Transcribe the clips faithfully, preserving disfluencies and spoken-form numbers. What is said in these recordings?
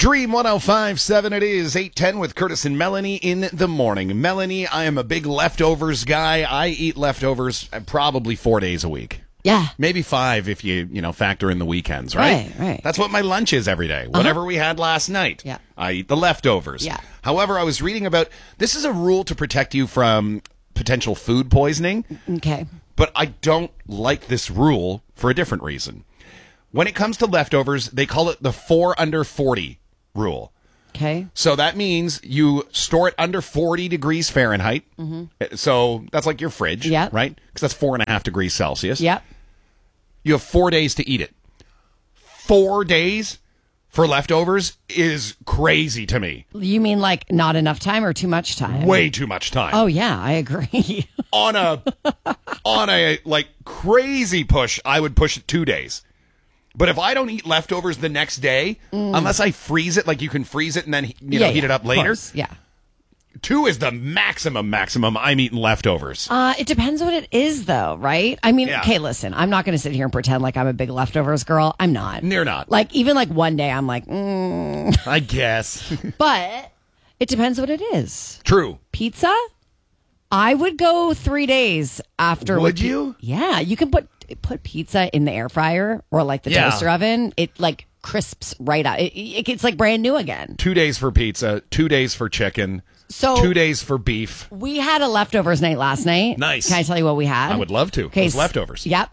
Dream one oh five point seven, it is eight ten with Curtis and Melanie in the morning. Melanie, I am a big leftovers guy. I eat leftovers probably four days a week. Yeah. Maybe five if you, you know, factor in the weekends, right? Right, right. That's what my lunch is every day. Uh-huh. Whatever we had last night, Yeah. I eat the leftovers. Yeah. However, I was reading about, this is a rule to protect you from potential food poisoning, Okay. but I don't like this rule for a different reason. When it comes to leftovers, they call it the four under forty rule. Okay. So that means you store it under forty degrees Fahrenheit. Mm-hmm. So that's like your fridge, Yep. right? Because that's four and a half degrees Celsius. Yep. You have four days to eat it. Four days for leftovers is crazy to me. You mean like not enough time or too much time? Way too much time. Oh, yeah, I agree. On a on a like crazy push, I would push it two days. But if I don't eat leftovers the next day, Mm. unless I freeze it, like you can freeze it and then you know Yeah, heat yeah, it up of later. course, Yeah. Two is the maximum maximum I'm eating leftovers. Uh, it depends what it is, though, right? I mean, Yeah. okay, listen, I'm not going to sit here and pretend like I'm a big leftovers girl. I'm not. You're not. Like, even like one day, I'm like, mm. I guess. But it depends what it is. True. Pizza? I would go three days after. Would with pi- you? Yeah, you can put put pizza in the air fryer or like the Yeah. toaster oven. It like crisps right out. It, it, it's like brand new again. Two days for pizza, two days for chicken, So two days for beef. we had a leftovers night last night. Nice. Can I tell you what we had? I would love to. Okay, Those s- leftovers. Yep.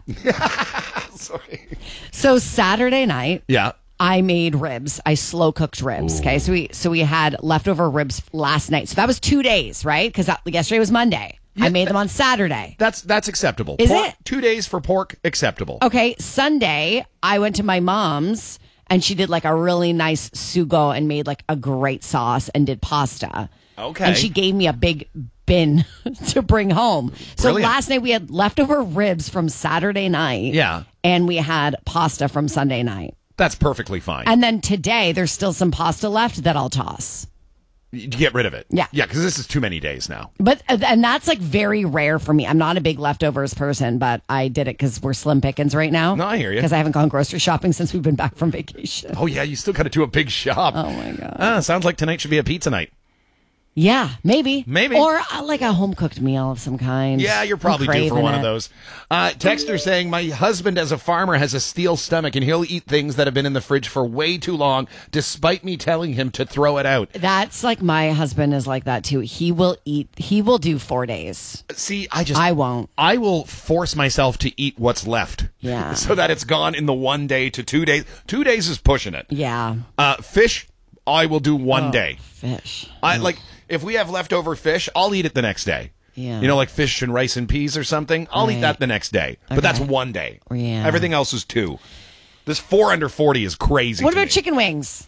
Sorry. So Saturday night, Yeah. I made ribs. I slow cooked ribs. Okay, so we so we had leftover ribs last night. So that was two days, right? Because yesterday was Monday. I made them on Saturday. That's that's acceptable. Is Pork- it? Two days for pork, acceptable. Okay, Sunday I went to my mom's and she did like a really nice sugo and made like a great sauce and did pasta. Okay. And she gave me a big bin to bring home. So Brilliant. last night we had leftover ribs from Saturday night. Yeah. And we had pasta from Sunday night. That's perfectly fine. And then today there's still some pasta left that I'll toss. You get rid of it. Yeah. Yeah, because this is too many days now. But and that's like very rare for me. I'm not a big leftovers person, but I did it because we're slim pickings right now. No, I hear you. Because I haven't gone grocery shopping since we've been back from vacation. Oh, yeah, you still got to do a big shop. Oh my god. Ah, sounds like tonight should be a pizza night. Yeah, maybe. Maybe. Or uh, like a home cooked meal of some kind. Yeah, you're I'm probably due for craving one of it. those. Uh, texter saying, my husband as a farmer has a steel stomach and he'll eat things that have been in the fridge for way too long despite me telling him to throw it out. That's like my husband is like that too. He will eat, he will do four days. See, I just... I won't. I will force myself to eat what's left. Yeah. So that it's gone in the one day to two days. Two days is pushing it. Yeah. Uh, fish, I will do one Oh, day. Fish. I like if we have leftover fish, I'll eat it the next day. Yeah. You know, like fish and rice and peas or something. I'll eat Right. that the next day. But that's Okay. one day. Yeah. Everything else is two. This four under forty is crazy. What to about me. chicken wings?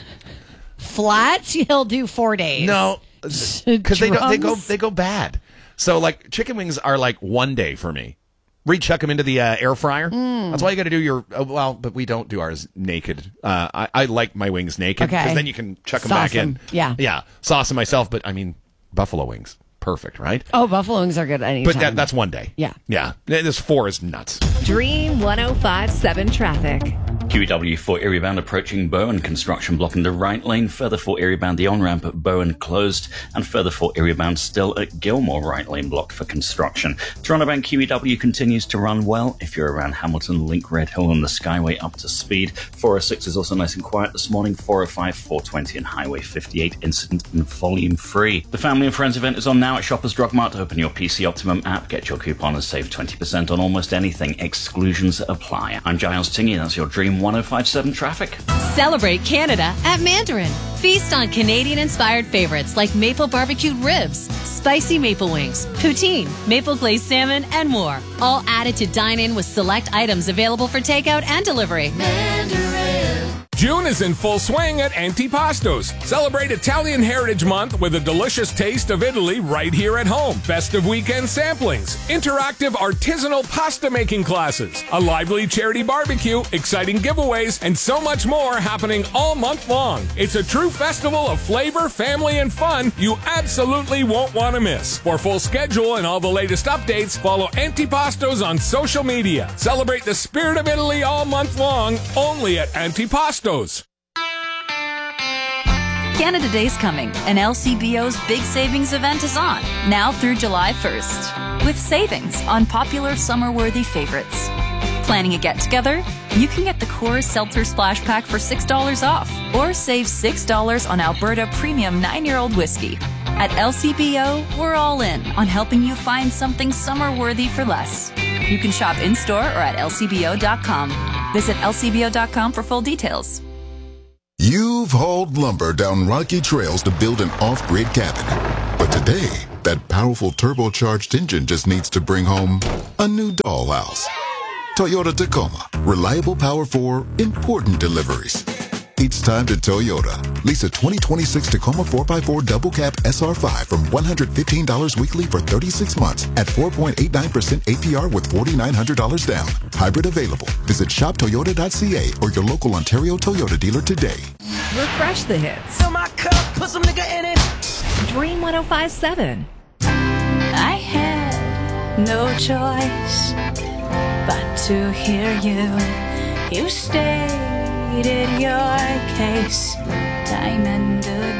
Flats, he'll do four days. No, because they don't. They go. Drums? They go bad. So like chicken wings are like one day for me. Rechuck them into the uh, air fryer. Mm. That's why you got to do your. Uh, well, but we don't do ours naked. Uh, I, I like my wings naked because Okay. then you can chuck them Sauce back in. them. Yeah. yeah, sauce them myself. But I mean, buffalo wings, perfect, right? Oh, buffalo wings are good anytime. But that, that's one day. Yeah. yeah. This four is nuts. Dream one oh five point seven traffic. Q E W for Erie-bound approaching Bowen, construction blocking the right lane. Further for Erie-bound, the on-ramp at Bowen closed. And further for Erie-bound, still at Gilmore, right lane blocked for construction. Toronto-bound Q E W continues to run well. If you're around Hamilton, Link, Red Hill and the Skyway up to speed. four oh six is also nice and quiet this morning. four oh five, four twenty and Highway fifty-eight, incident and volume free. The Family and Friends event is on now at Shoppers Drug Mart. Open your P C Optimum app, get your coupon and save twenty percent on almost anything. Exclusions apply. I'm Giles Tingy, that's your Dream one oh five point seven traffic. Celebrate Canada at Mandarin. Feast on Canadian-inspired favorites like maple barbecued ribs, spicy maple wings, poutine, maple glazed salmon, and more. All added to dine in with select items available for takeout and delivery. June is in full swing at Antipastos. Celebrate Italian Heritage Month with a delicious taste of Italy right here at home. Festive weekend samplings, interactive artisanal pasta making classes, a lively charity barbecue, exciting giveaways, and so much more happening all month long. It's a true festival of flavor, family, and fun you absolutely won't want to miss. For full schedule and all the latest updates, follow Antipastos on social media. Celebrate the spirit of Italy all month long, only at Antipastos. Canada Day's coming, and L C B O's big savings event is on, now through July first, with savings on popular summer-worthy favorites. Planning a get-together? You can get the Coors Seltzer Splash Pack for six dollars off, or save six dollars on Alberta Premium nine-year-old whiskey. At L C B O, we're all in on helping you find something summer-worthy for less. You can shop in-store or at L C B O dot com. Visit L C B O dot com for full details. You've hauled lumber down rocky trails to build an off-grid cabin. But today, that powerful turbocharged engine just needs to bring home a new dollhouse. Toyota Tacoma. Reliable power for important deliveries. It's time to Toyota. Lease a twenty twenty-six Tacoma four by four Double Cab S R five from one hundred fifteen dollars weekly for thirty-six months at four point eight nine percent A P R with four thousand nine hundred dollars down. Hybrid available. Visit shop toyota dot c a or your local Ontario Toyota dealer today. Refresh the hits. Fill my cup, put some nigga in it. Dream one oh five point seven. I had no choice but to hear you. You stated your case time and again.